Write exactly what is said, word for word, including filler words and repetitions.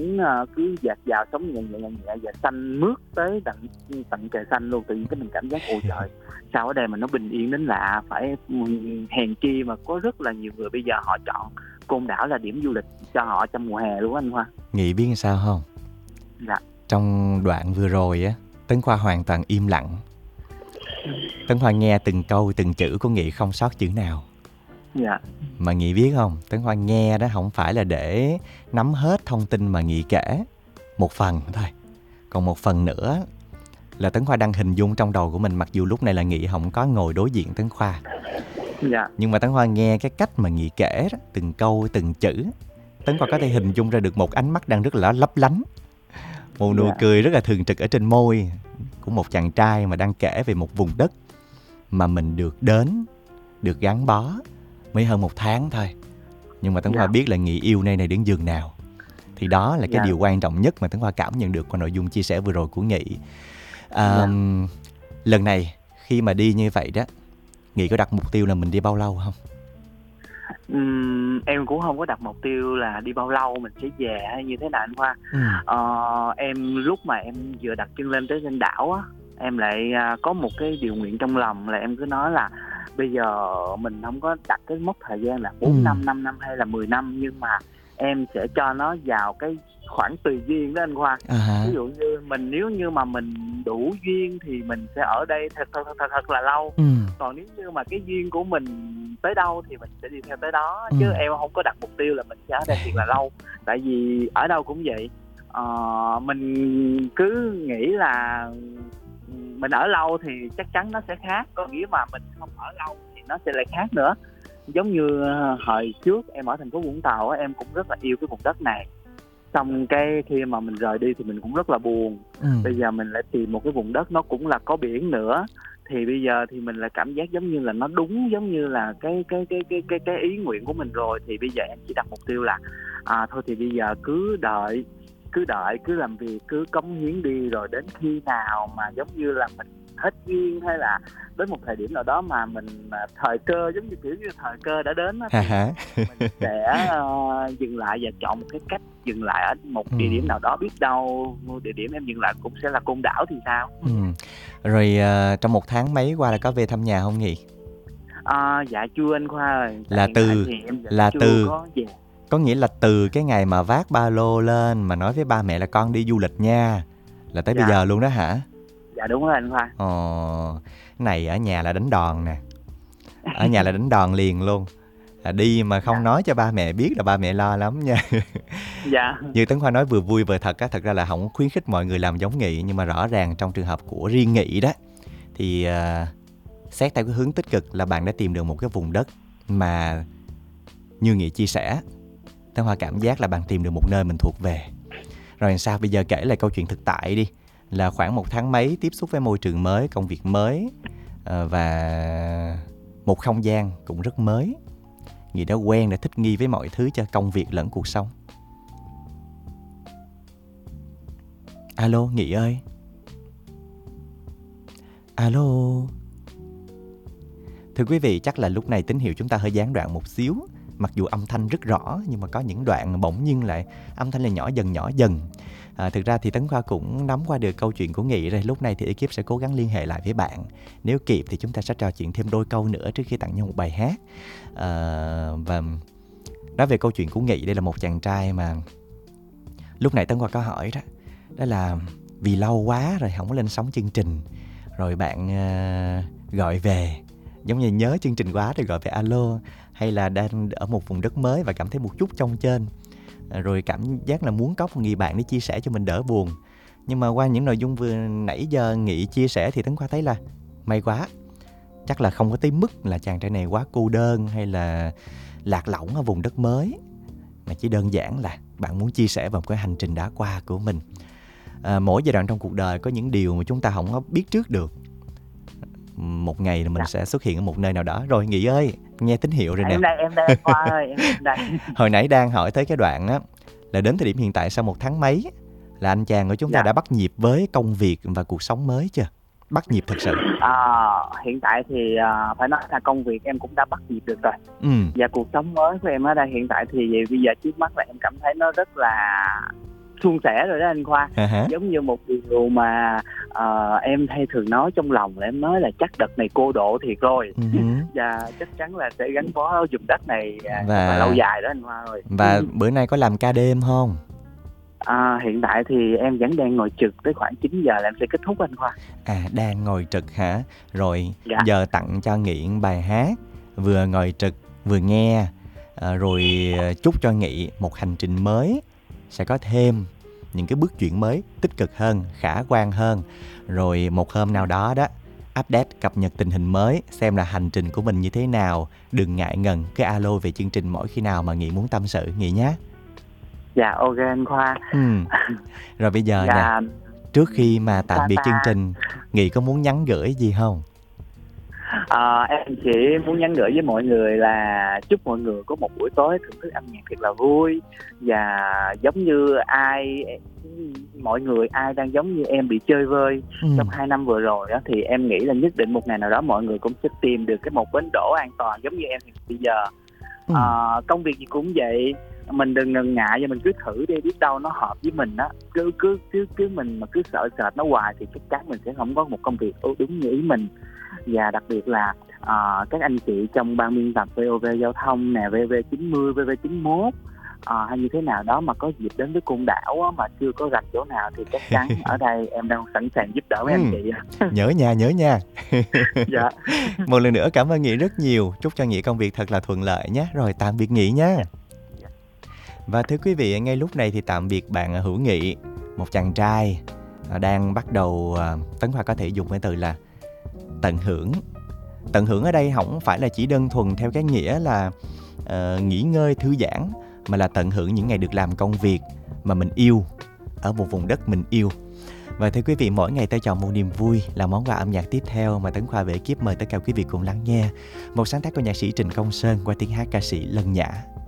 vẫn uh, cứ dạt dào sống nhẹ nhẹ nhẹ nhẹ và xanh mướt tới tận tận trời xanh luôn. Tự nhiên cái mình cảm giác ôi trời, sao ở đây mà nó bình yên đến lạ. Phải hèn chi mà có rất là nhiều người bây giờ họ chọn Côn Đảo là điểm du lịch cho họ trong mùa hè luôn anh Khoa. Nghị biết sao không? Dạ. Trong đoạn vừa rồi á, Tấn Khoa hoàn toàn im lặng. Tấn Khoa nghe từng câu từng chữ của Nghị không sót chữ nào. Dạ. Mà Nghị biết không, Tấn Khoa nghe đó không phải là để nắm hết thông tin mà Nghị kể, một phần thôi. Còn một phần nữa là Tấn Khoa đang hình dung trong đầu của mình, mặc dù lúc này là Nghị không có ngồi đối diện Tấn Khoa. Dạ. Nhưng mà Tấn Khoa nghe cái cách mà Nghị kể đó, từng câu từng chữ, Tấn Khoa có thể hình dung ra được một ánh mắt đang rất là lấp lánh, một nụ Dạ. cười rất là thường trực ở trên môi của một chàng trai mà đang kể về một vùng đất mà mình được đến, được gắn bó mới hơn một tháng thôi. Nhưng mà Tấn Khoa Dạ. biết là Nghị yêu nơi này đến giường nào. Thì đó là cái Dạ. điều quan trọng nhất mà Tấn Khoa cảm nhận được qua nội dung chia sẻ vừa rồi của Nghị. à, Dạ. Lần này khi mà đi như vậy đó, Nghị có đặt mục tiêu là mình đi bao lâu không? Uhm, em cũng không có đặt mục tiêu là đi bao lâu mình sẽ về hay như thế nào anh Khoa. ừ. ờ, Em lúc mà em vừa đặt chân lên tới trên đảo á, em lại uh, có một cái điều nguyện trong lòng là em cứ nói là bây giờ mình không có đặt cái mốc thời gian là bốn Ừ. năm, năm năm hay là mười năm, nhưng mà em sẽ cho nó vào cái khoảng tùy duyên đó anh Khoa. À, Ví dụ như mình, nếu như mà mình đủ duyên thì mình sẽ ở đây thật thật thật, thật là lâu. ừ. Còn nếu như mà cái duyên của mình tới đâu thì mình sẽ đi theo tới đó. Ừ. Chứ em không có đặt mục tiêu là mình sẽ ở đây thiệt là lâu. Tại vì ở đâu cũng vậy, ờ, mình cứ nghĩ là mình ở lâu thì chắc chắn nó sẽ khác. Có nghĩa mà mình không ở lâu thì nó sẽ lại khác nữa. Giống như hồi trước em ở thành phố Vũng Tàu, em cũng rất là yêu cái vùng đất này. Xong cái khi mà mình rời đi thì mình cũng rất là buồn. ừ. Bây giờ mình lại tìm một cái vùng đất nó cũng là có biển nữa, thì bây giờ thì mình lại cảm giác giống như là nó đúng giống như là cái cái cái cái cái cái ý nguyện của mình rồi. Thì bây giờ em chỉ đặt mục tiêu là à thôi thì bây giờ cứ đợi, cứ đợi, cứ làm việc, cứ cống hiến đi, rồi đến khi nào mà giống như là mình hết duyên hay là đến một thời điểm nào đó mà mình mà thời cơ, giống như kiểu như thời cơ đã đến á, thì mình sẽ uh, dừng lại và chọn một cái cách dừng lại ở một địa điểm nào đó. Biết đâu địa điểm em dừng lại cũng sẽ là Côn Đảo thì sao. ừ. Rồi uh, trong một tháng mấy qua là có về thăm nhà không Nghị? À, dạ chưa anh Khoa ơi. Là từ là từ có, về. Có nghĩa là từ cái ngày mà vác ba lô lên mà nói với ba mẹ là con đi du lịch nha, là tới Dạ. bây giờ luôn đó hả? Dạ đúng rồi anh Khoa. Ồ, này ở nhà là đánh đòn nè. Ở nhà là đánh đòn liền luôn. À, đi mà không Dạ. nói cho ba mẹ biết là ba mẹ lo lắm nha. Dạ. Như Tấn Khoa nói vừa vui vừa thật á, thật ra là không khuyến khích mọi người làm giống Nghị, nhưng mà rõ ràng trong trường hợp của riêng Nghị đó thì uh, xét theo cái hướng tích cực là bạn đã tìm được một cái vùng đất mà như Nghị chia sẻ, Tấn Khoa cảm giác là bạn tìm được một nơi mình thuộc về. Rồi sao bây giờ kể lại câu chuyện thực tại đi. Là khoảng một tháng mấy tiếp xúc với môi trường mới, công việc mới uh, và một không gian cũng rất mới. Nghị đã quen, đã thích nghi với mọi thứ cho công việc lẫn cuộc sống. Alo, Nghị ơi. Alo. Thưa quý vị, chắc là lúc này tín hiệu chúng ta hơi gián đoạn một xíu. Mặc dù âm thanh rất rõ, nhưng mà có những đoạn bỗng nhiên lại âm thanh là nhỏ dần nhỏ dần. À, thực ra thì Tấn Khoa cũng nắm qua được câu chuyện của Nghị rồi. Lúc này thì ekip sẽ cố gắng liên hệ lại với bạn. Nếu kịp thì chúng ta sẽ trò chuyện thêm đôi câu nữa trước khi tặng nhau một bài hát. à, Và nói về câu chuyện của Nghị, đây là một chàng trai mà lúc nãy Tấn Khoa có hỏi đó. Đó là vì lâu quá rồi không có lên sóng chương trình, rồi bạn uh, gọi về, giống như nhớ chương trình quá rồi gọi về alo, hay là đang ở một vùng đất mới và cảm thấy một chút chông chênh, rồi cảm giác là muốn có một người bạn để chia sẻ cho mình đỡ buồn. Nhưng mà qua những nội dung vừa nãy giờ Nghị chia sẻ thì Tấn Khoa thấy là may quá, chắc là không có tới mức là chàng trai này quá cô đơn hay là lạc lõng ở vùng đất mới, mà chỉ đơn giản là bạn muốn chia sẻ về một cái hành trình đã qua của mình. À, mỗi giai đoạn trong cuộc đời có những điều mà chúng ta không có biết trước được. Một ngày là mình dạ. sẽ xuất hiện ở một nơi nào đó. Rồi Nghị ơi, nghe tín hiệu rồi nè. Em đây, em đây, Khoa ơi, em đây. Hồi nãy đang hỏi tới cái đoạn á, là đến thời điểm hiện tại sau một tháng mấy là anh chàng của chúng ta dạ. đã bắt nhịp với công việc và cuộc sống mới chưa? Bắt nhịp thật sự. À, hiện tại thì uh, phải nói là công việc em cũng đã bắt nhịp được rồi. Ừ. Và cuộc sống mới của em ở đây hiện tại thì bây giờ trước mắt là em cảm thấy nó rất là suôn sẻ rồi đó anh Khoa. À há. Giống như một điều mà ờ, em hay thường nói trong lòng là em nói là chắc đợt này cô độ thiệt rồi. Ừm hứm. Và chắc chắn là sẽ gắn bó ở vùng đất này à, rất Và là lâu dài đó anh Khoa ơi. và bữa nay có làm ca đêm hông? À, hiện tại thì em vẫn đang ngồi trực tới khoảng chín giờ là em sẽ kết thúc anh Khoa. À, đang ngồi trực hả? Rồi Dạ. giờ tặng cho Nghị bài hát, vừa ngồi trực vừa nghe, à, rồi chúc cho Nghị một hành trình mới sẽ có thêm những cái bước chuyển mới tích cực hơn, khả quan hơn. Rồi một hôm nào đó đó, update cập nhật tình hình mới, xem là hành trình của mình như thế nào. Đừng ngại ngần, cứ alo về chương trình mỗi khi nào mà Nghị muốn tâm sự Nghị nhé. Dạ ok anh Khoa. Ừm. Rồi bây giờ nè, Dạ, trước khi mà tạm ta biệt chương ta trình, Nghị có muốn nhắn gửi gì không? Ờ, em chỉ muốn nhắn gửi với mọi người là chúc mọi người có một buổi tối thưởng thức âm nhạc thật là vui. Và giống như ai mọi người ai đang giống như em bị chơi vơi Ừm. trong hai năm vừa rồi đó, thì em nghĩ là nhất định một ngày nào đó mọi người cũng sẽ tìm được cái một bến đỗ an toàn giống như em thì bây giờ. Ừm. Ờ, công việc gì cũng vậy, mình đừng ngần ngại và mình cứ thử đi, biết đâu nó hợp với mình đó. Cứ cứ cứ cứ mình mà cứ sợ sệt nó hoài thì chắc chắn mình sẽ không có một công việc đúng như ý mình. Và đặc biệt là uh, các anh chị trong ban biên tập vê o vê Giao thông nè, vê vê chín mươi, vê vê chín mốt uh, hay như thế nào đó mà có dịp đến với Côn Đảo á, mà chưa có rành chỗ nào thì chắc chắn ở đây em đang sẵn sàng giúp đỡ mấy anh Ừm. chị. Nhớ nha, nhớ nha. Dạ. Một lần nữa cảm ơn Nghị rất nhiều. Chúc cho Nghị công việc thật là thuận lợi nhé. Rồi tạm biệt Nghị nha. Và thưa quý vị, ngay lúc này thì tạm biệt bạn Hữu Nghị, một chàng trai đang bắt đầu, Tấn Khoa có thể dùng cái từ là tận hưởng. Tận hưởng ở đây không phải là chỉ đơn thuần theo cái nghĩa là uh, nghỉ ngơi thư giãn, mà là tận hưởng những ngày được làm công việc mà mình yêu ở một vùng đất mình yêu. Và thưa quý vị, mỗi ngày tôi chọn một niềm vui là món quà âm nhạc tiếp theo mà Tấn Khoa về ekip mời tất cả quý vị cùng lắng nghe. Một sáng tác của nhạc sĩ Trịnh Công Sơn qua tiếng hát ca sĩ Lân Nhã.